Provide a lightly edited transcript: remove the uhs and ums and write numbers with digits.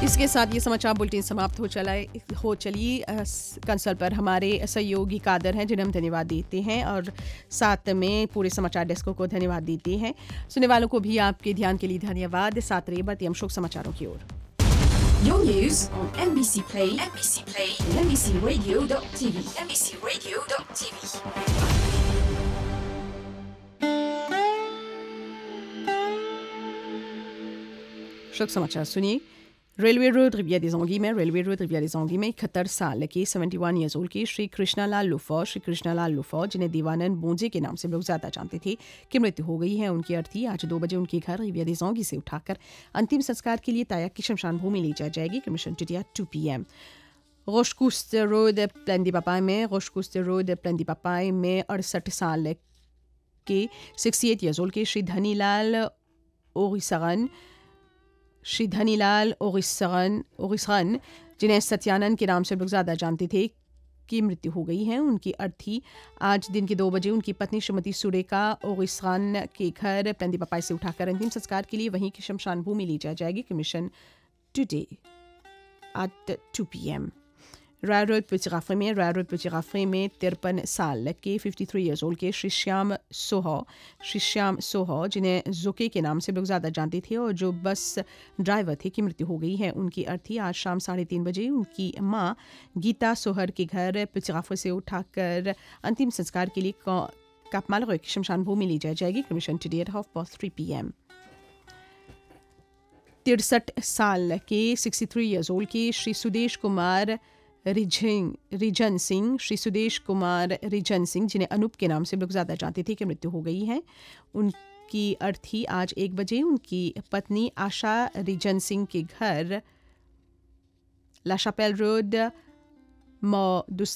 इसके साथ ये समाचार बुलेटिन समाप्त हो चली कंसोल पर हमारे सहयोगी कादर हैं जिन्हें हम धन्यवाद देते हैं और साथ में पूरे समाचार डेस्क को धन्यवाद देते हैं। सुनने वालों को भी आपके ध्यान के लिए धन्यवाद। साथ रहिए बढ़ते हम शोक समाचारों की ओर। Your news on NBC Play, and NBCRadio.tv, NBCRadio.tv. शोक समाचार सुनिए। रेलवे रोड रिविया des Anguilles में 71 साल के 71 ईयर्स ओल्ड के श्री कृष्णालाल लुफो जिन्हें दीवानंद बोंजे के नाम से लोग ज्यादा जानते थे की मृत्यु हो गई है। उनकी अर्थी आज 2 बजे उनके घर रिविया des Anguilles से उठाकर अंतिम संस्कार के लिए ताया की शमशान भूमि ले जाई जाएगी। कमीशन टिटिया 2 PM रोशकुस्त रोड प्लेन दी पापाई में 68 साल के 68 ईयर्स ओल्ड के श्री धनीलाल ओरिसरन जिन्हें सत्यानंद के नाम से लोग ज़्यादा जानते थे की मृत्यु हो गई है। उनकी अर्थी आज दिन के 2 बजे उनकी पत्नी श्रीमती सुरेखा ओरिसरन के घर प्लेन दी पापाई से उठाकर अंतिम संस्कार के लिए वहीं की शमशान भूमि ली जाएगी। Commission today at 2 PM Rai road पुचिराफे में 53 साल के 53 ईयर्स ओल्ड के श्री श्याम सोहो जिन्हें जोके के नाम से लोग ज़्यादा जानते थे और जो बस ड्राइवर थे की मृत्यु हो गई है। उनकी अर्थी आज शाम 3:30 बजे उनकी माँ गीता सोहर के घर पुचिराफे से उठाकर अंतिम संस्कार के लिए कापमाल की शमशान भूमि ली जाएगी। कमीशन टुडे एट 3 PM 63 साल के 63 ईयर्स ओल्ड के श्री सुदेश कुमार रिजन सिंह जिन्हें अनूप के नाम से लोग ज़्यादा जानते थे कि मृत्यु हो गई है। उनकी अर्थी आज 1 बजे उनकी पत्नी आशा रिजन सिंह के घर लाशापेल रोड